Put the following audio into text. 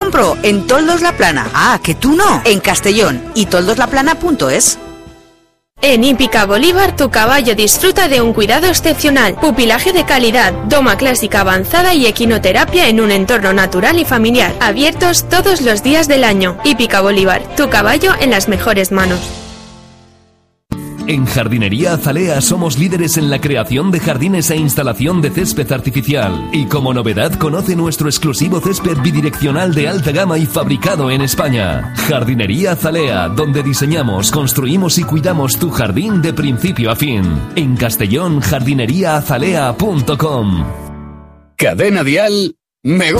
compro en Toldos La Plana. Ah, que tú no. En Castellón y toldoslaplana.es. En Hípica Bolívar, tu caballo disfruta de un cuidado excepcional, pupilaje de calidad, doma clásica avanzada y equinoterapia en un entorno natural y familiar, abiertos todos los días del año. Hípica Bolívar, tu caballo en las mejores manos. En Jardinería Azalea somos líderes en la creación de jardines e instalación de césped artificial. Y como novedad, conoce nuestro exclusivo césped bidireccional de alta gama y fabricado en España. Jardinería Azalea, donde diseñamos, construimos y cuidamos tu jardín de principio a fin. En Castellón, jardineriaazalea.com. Cadena Dial, me gusta.